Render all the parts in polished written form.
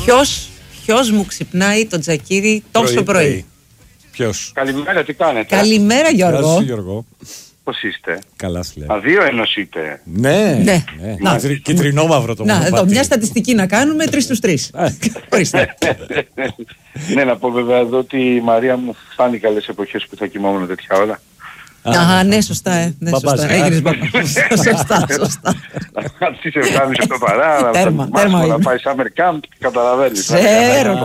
Ποιος μου ξυπνάει το τζακίρι τόσο πρωί? Ποιος? Καλημέρα, τι κάνετε? Καλημέρα, Γιώργο. Γεια σου, Γιώργο. Πώς είστε? Καλά σου λέει. Δύο ενωσείτε. Ναι. Κυτρινόμαυρο το μονοπάτι. Να, εδώ μια στατιστική να κάνουμε, 3 στους 3. Ορίστε. Ναι, να πω βέβαια εδώ ότι η Μαρία μου φάνηκε καλές εποχές που θα κοιμόμουν τέτοια ώρα. Ναι, σωστά, ναι, σωστά. Έγινες μπαμπά. Σωστά. Αυτή σε φτάνει στο παρά, να πάει summer camp, καταλαβαίνεις. Ξέρω.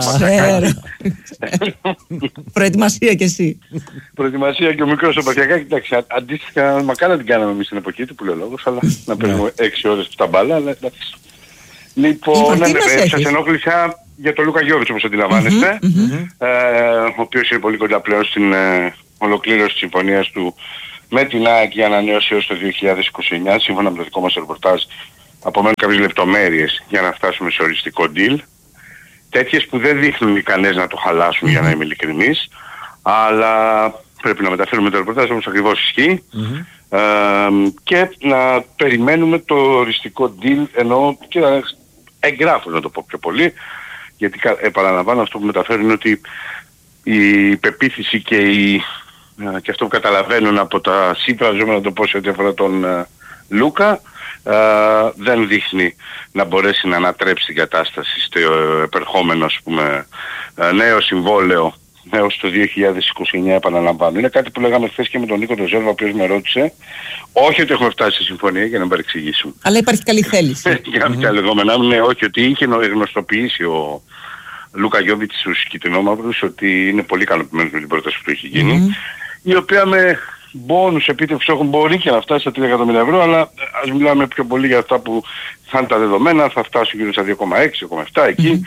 Προετοιμασία κι εσύ. Προετοιμασία και ο μικρός οπαθιακά, κοιτάξτε, αντίστοιχα μακάρι την κάναμε εμείς στην εποχή του που λέει ο λόγος, αλλά να παίρνουμε 6 ώρες στα μπάλα, αλλά εντάξει. Λοιπόν, σας ενόχλησα για τον Λούκα Γιώβιτς όπως αντιλαμβάνεστε, ο οποίος είναι πολύ κοντά πλέον στην ολοκλήρωση της συμφωνίας του με την ΑΕΚ για ανανέωση έως το 2029, σύμφωνα με το δικό μας ρεπορτάζ. Απομένουν κάποιες λεπτομέρειες για να φτάσουμε σε οριστικό deal. Τέτοιες που δεν δείχνουν ικανές να το χαλάσουν, για να είμαι ειλικρινής, αλλά πρέπει να μεταφέρουμε το ρεπορτάζ όπως ακριβώς ισχύει, και να περιμένουμε το οριστικό deal, ενώ και να εγγράφουν, να το πω πιο πολύ, γιατί επαναλαμβάνω αυτό που μεταφέρουν είναι ότι η πεποίθηση και αυτό που καταλαβαίνουν από τα σύμφραζόμενα, να το πω σε ό,τι αφορά τον Λούκα, δεν δείχνει να μπορέσει να ανατρέψει την κατάσταση στο επερχόμενο, ας πούμε, νέο συμβόλαιο έως το 2029, επαναλαμβάνω. Είναι κάτι που λέγαμε χθες και με τον Νίκο τον Ζέρβα, ο οποίος με ρώτησε, όχι ότι έχουμε φτάσει σε συμφωνία, για να μην παρεξηγήσουμε. Αλλά υπάρχει καλή θέληση. Για να μην καλεγόμενα, ναι, όχι, ότι είχε γνωστοποιήσει ο Λούκα Γιώβιτς στους κυτρινόμαυρους ότι είναι πολύ ικανοποιημένος με την πρόταση που έχει γίνει, η οποία με μπόνους επίτευξης έχουν μπορεί και να φτάσει στα 3 εκατομμύρια ευρώ, αλλά ας μιλάμε πιο πολύ για αυτά που θα είναι τα δεδομένα, θα φτάσουν γύρω στα 2,6-2,7 εκεί,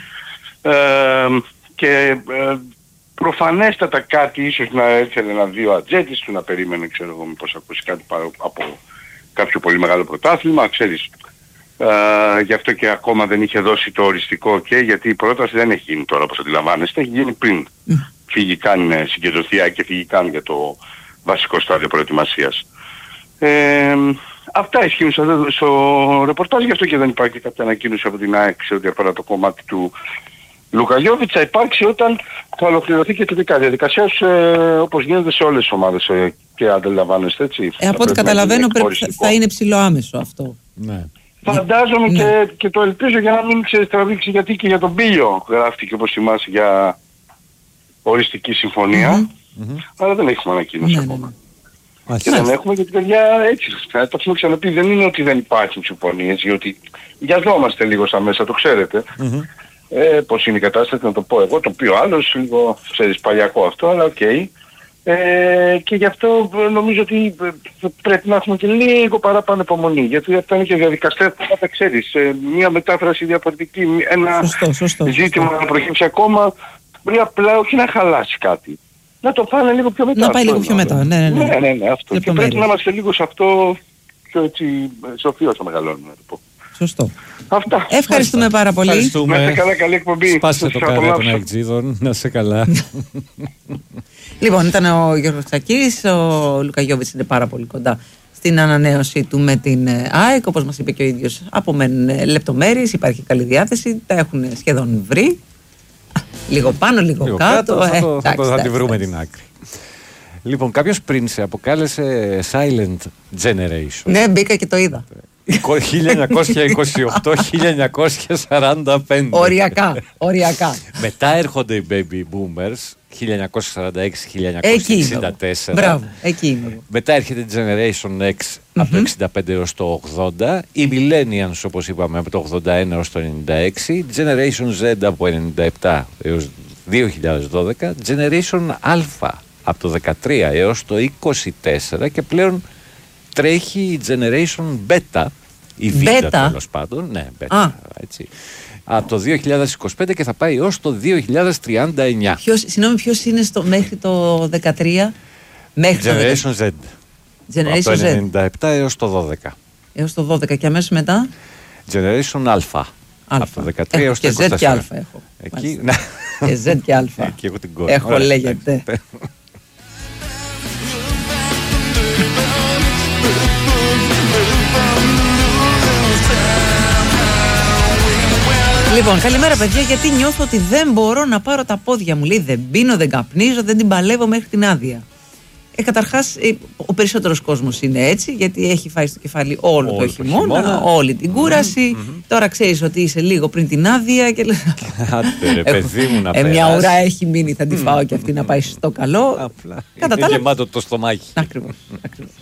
και προφανέστατα κάτι ίσως να έρθει να δει ο ατζέτης του, να περίμενε, ξέρω εγώ, μήπως ακούσει κάτι από κάποιο πολύ μεγάλο πρωτάθλημα, ξέρεις. Γι' αυτό και ακόμα δεν είχε δώσει το οριστικό γιατί η πρόταση δεν έχει γίνει τώρα όπως αντιλαμβάνεστε, έχει γίνει πριν φύγει καν συγκεντρωθεί και φύγει καν για το βασικό στάδιο προετοιμασίας. Αυτά ισχύουν στο ρεπορτάζ, γι' αυτό και δεν υπάρχει κάποια ανακοίνωση από την ΑΕΚ σε ό,τι αφορά το κομμάτι του Λούκα Γιώβιτς. Θα υπάρξει όταν θα ολοκληρωθεί και τελικά διαδικασία, όπως γίνεται σε όλες τις ομάδες και αντιλαμβάνεστε, έτσι. Από ό,τι καταλαβαίνω θα είναι ψηλό άμεσο αυτό. Ναι. Φαντάζομαι και το ελπίζω, για να μην τραβήξει, γιατί και για τον Πίλιο γράφτηκε, όπως θυμάσαι, για οριστική συμφωνία, αλλά δεν έχουμε ανακοίνωση ακόμα. Και δεν έχουμε, γιατί παιδιά έτσι, το έχουμε ξαναπεί, δεν είναι ότι δεν υπάρχουν συμφωνίες, διότι βιαζόμαστε λίγο στα μέσα, το ξέρετε. Πώς είναι η κατάσταση, να το πω εγώ, το πει ο άλλος, λίγο ξέρεις παλιακό αυτό, αλλά οκ. Και γι' αυτό νομίζω ότι πρέπει να έχουμε και λίγο παραπάνω υπομονή, γιατί αυτά είναι και διαδικαστές που θα ξέρεις, μια μετάφραση διαφορετική, ένα ζήτημα να προκύψει ακόμα, μπορεί απλά όχι να χαλάσει κάτι, να το πάνε λίγο πιο μετά. Να πάει λίγο πιο μετά, ναι, αυτό. Και πρέπει να είμαστε λίγο σε αυτό πιο έτσι σοφοί όσο μεγαλώνουμε, να το πω. Σωστό. Αυτά. Ευχαριστούμε πάρα πολύ. Ευχαριστούμε. Να είστε καλά, καλή εκπομπή. Σπάστε το καρέ των Αεκτζίδων, να είσαι καλά. Λοιπόν, ήταν ο Γιώργος Τσακίρης, ο Λούκα Γιώβιτς είναι πάρα πολύ κοντά στην ανανέωση του με την ΑΕΚ, όπως μας είπε και ο ίδιος, απομένουν λεπτομέρειες, υπάρχει καλή διάθεση, τα έχουν σχεδόν βρει. Λίγο πάνω, λίγο κάτω. Θα τη βρούμε την άκρη. Λοιπόν, κάποιος πριν σε αποκάλεσε Silent Generation. Ναι, μπήκα και το είδα. 1928-1945. Οριακά. Μετά έρχονται οι Baby Boomers 1946-1964. Μπράβο, εκεί είναι. Μετά έρχεται η Generation X από το 65 έως το 80. Οι Millennials, όπως είπαμε, από το 81 έως το 96. Generation Z από 97 έως 2012. Generation Alpha από το 13 έως το 24. Και πλέον τρέχει η Generation Beta, η Β' τέλος πάντων, ναι, Beta, έτσι, από το 2025 και θα πάει έως το 2039. Συγγνώμη, ποιος είναι μέχρι το 13? Generation Z. Από το 97 έως το 12. Έως το 12 και αμέσως μετά? Generation Alpha. Από το 13 έως το 24. Και Z και Α έχω. Εκεί, και Z και Α. Εκεί έχω την κόρη. Έχω, λέγεται. Well, Λοιπόν, καλημέρα παιδιά, γιατί νιώθω ότι δεν μπορώ να πάρω τα πόδια μου. Λέει, δεν πίνω, δεν καπνίζω, δεν την παλεύω μέχρι την άδεια. Καταρχάς, ο περισσότερος κόσμος είναι έτσι, γιατί έχει φάει στο κεφάλι όλο το χειμώνα, όλη την κούραση. Τώρα ξέρεις ότι είσαι λίγο πριν την άδεια και λες, άντε ρε παιδί μου να περάσει. Μια ουρά έχει μείνει, θα τη φάω και αυτή να πάει στο καλό. Απλά. Είναι γεμάτο το στομάχι. Ακριβώς.